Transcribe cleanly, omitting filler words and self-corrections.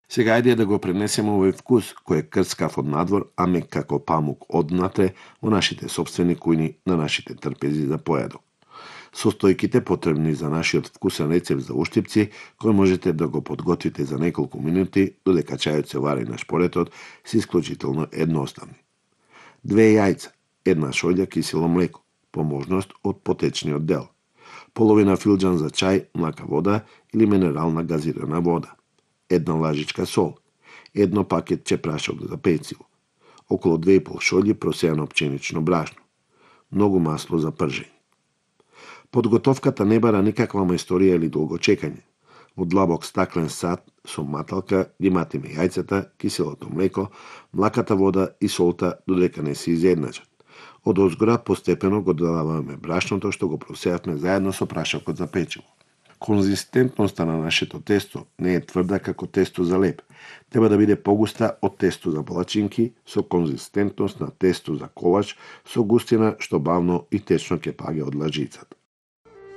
Сега ајде да го пренесеме овој вкус кој е крскав од надвор, а мек како памук однатре во нашите собствени кујни, на нашите трпези за појадок. Состојките потребни за нашиот вкусен рецепт за уштипци, кој можете да го подготвите за неколку минути, додека чајот се вари на шпоретот, се исклучително едноставни. 2 јајца, 1 шолја кисело млеко, по можност од потечниот дел, половина филџан за чај млака вода или минерална газирана вода, 1 лажичка сол, 1 пакетче прашок за пецило, околу 2,5 шолји просеано пченично брашно, многу масло за пржење. Подготовката не бара никаква мајсторија или долго чекање. Во длабок стаклен сад со маталка ги матиме јајцата, киселото млеко, млаката вода и солта додека не се изедначат. Од озгора постепено го додаваме брашното што го просеавме заедно со прашокот за печиво. Конзистентноста на нашето тесто не е тврда како тесто за леп. Треба да биде погуста од тесто за палачинки, со конзистентност на тесто за колач, со густина што бавно и течно ќе паѓа од лажицата.